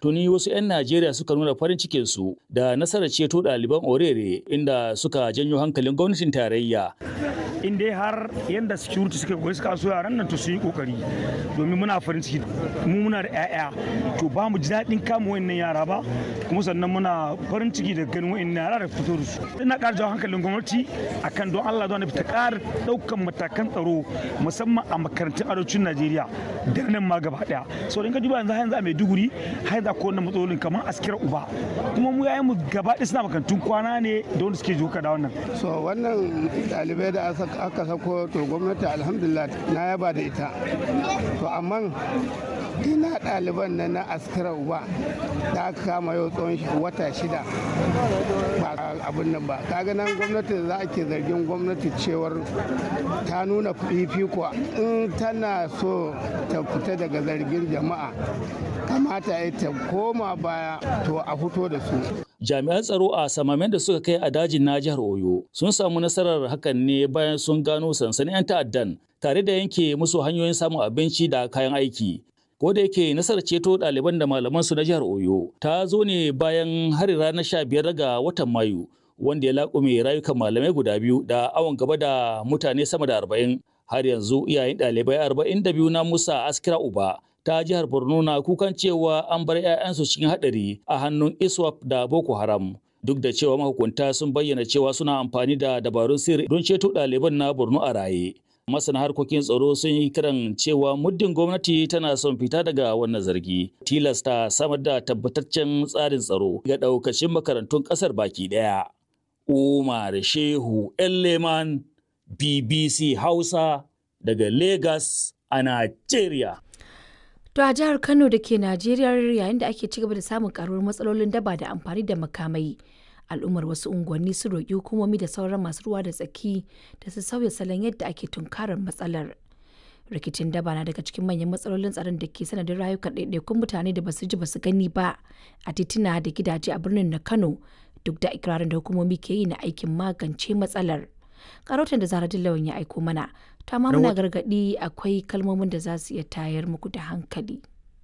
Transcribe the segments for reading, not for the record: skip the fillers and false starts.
tuni wasu 'yan Najeriya suka nuna farin cikinsu da nasarar ceto ɗaliban Orere inda suka janyo hankalin gwamnatin tarayya. In dai har yanda security suka koyi suka so yaran nan to su yi kokari domin muna farin ciki mu muna da 'ya'ya to ba mu ji daɗin kama wayannan yara ba kuma sannan muna farin ciki da ganin wayannan yara da fito da su. Ina ƙara jawo hankalin gwamnati akan don Allah don ta ƙara ɗaukan matakan tsaro musamman a makarantun arewacin Najeriya da nan ma gaba ɗaya. So in ka duba yanzu a Maiduguri har da ko wannan matsalolin kamar Askira Uba kuma mu yayin mu gaba ɗaya suna makarantun kwana ne da wanda suke joka da wannan. So wannan ɗalibai da aka sako to gwamnati alhamdulillah na yaba da ita to amma ina ɗaliban na Askira Uba da aka kama yau tsawon wata 6 ba abin nan ba kaga nan gwamnati za ke zargin gwamnati cewar ta nuna fifiko in tana so ta fita daga zargin jama'a kamata ta koma baya to a fito da su. Jami'an tsaro a samamen da suka kai a dajin na jihar Oyo sun samu nasarar hakan ne bayan sun gano sansanin 'yan ta'addan tare da yanke musu hanyoyin samun abinci da kayan aiki. Ko da yake nasarar ceto ɗaliban da malaman su na jihar Oyo ta zo ne bayan hari ranar 15 ga watan Mayu wanda ya laƙume rayukan malamai guda biyu da awon gaba da mutane sama da 40. Har yanzu iyayen ɗalibai 42 na Musa Askira Uba ta jihar Borno na kukan cewa an bar 'ya'yansu cikin haɗari a hannun ISWAP da Boko Haram. Duk da cewa mahukunta sun bayyana cewa suna amfani da dabarun sirri don ceto ɗaliban na Borno a raye. Masana harkokin tsaro sun yi kiran cewa muddin gwamnati tana son fita daga wannan zargi, tilasta samar da tabbataccen tsarin tsaro ga ɗaukacin makarantun ƙasar baki ɗaya. Umar Shehu Elleman, BBC Hausa daga Lagos a Najeriya. To a jihar Kano da ke Najeriya yayin da ake cigaba da samun karuwar matsalolin daba da amfani da makamai, al'ummar wasu unguwanni sun roƙi hukumomi da sauran masu ruwa da tsaki da su sauya salon yadda ake tunkarar matsalar. Rikicin daba na daga cikin manyan matsalolin tsaron da ke sanadin rayukan ɗaiɗaikun mutane da basu ji basu gani ba a tituna da gidaje a birnin na Kano duk da ikirarin da hukumomi ke yi na aikin magance matsalar. Karotan da Zaradin Lawan ya aiko mana, ta ma muna gargaɗi akwai kalmomin da za su iya tayar muku da hankali.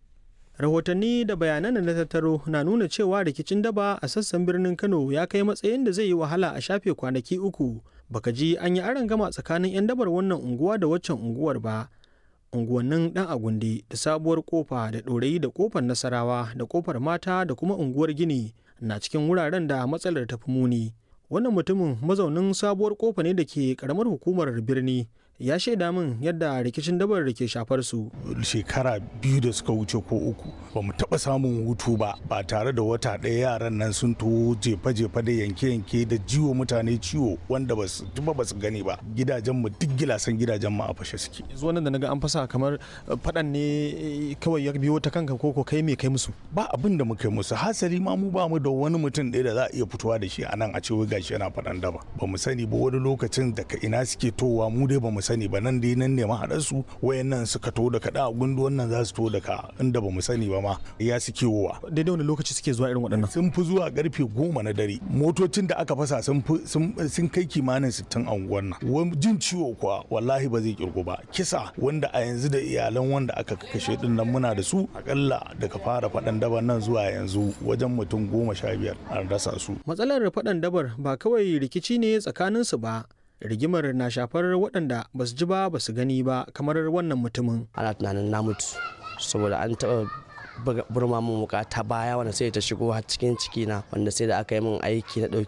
Rahotanni da bayanan da na tattaro na nuna cewa rikicin daba a sassan birnin Kano ya kai matsayin da zai yi wahala a shafe kwanaki 3 baka ji an yi arangama tsakanin 'yan dabar wannan unguwa da waccan unguwar ba. Unguwannin Dan Agundi da Sabuwar Kofa da Ɗorayi da Kofar Nasarawa da Kofar Mata da kuma unguwar Gini na cikin wuraren da matsalar ta fi muni. Wannan mutumin mazaunin Sabuwar Kofa ne da ke karamar hukumar birni ya shaida min yadda rikicin dabar da ke shafar su. Shekara 2 da suka wuce ko 3 ba mu taɓa samun hutu ba tare da wata ɗaya yaran nan sun to jefa-jefa da yanke-yanke da jiwo mutane ciwo wanda ba su gani ba. Gidajen mu duk gilasan gidajen mu a fashe suke. Yanzu wannan da naga an fasa kamar faɗan ne kawai ya biyo ta kanka ko kai me kai musu? Ba abin da muka yi musu, hasali ma mu ba mu da wani mutum ɗaya da za a iya fitowa da shi a nan a ce wai gashi yana faɗan daba. Ba mu sani ba wani lokacin daga ina suke towa mu dai ba mu sani ba, nan dai nan ne mahaɗarsu wayannan suka to da kaɗa a gundu wannan za su to da ka inda ba mu sani ba ma ya suke wowa. Daidai wani lokaci suke zuwa irin waɗannan? Sun fi zuwa karfe 10 na dare. Motocin da aka fasa sun kai kimanin 60 a unguwar nan. Jin ciwo kuwa wallahi ba zai kirgu ba. Kisa wanda a yanzu da iyalan wanda aka kashe din nan muna da su akalla daga fara faɗan dabar nan zuwa yanzu wajen mutum 15 an rasa su. Matsalar faɗan dabar ba kawai rikici ne tsakaninsu ba. Rigimar na shafar waɗanda ba su ji ba ba su gani ba kamar wannan mutumin. Ana tunanin na mutu saboda an taɓa burma min wuka ta baya wanda sai ta shigo har cikin cikina wanda sai da aka yi min aiki na ɗauki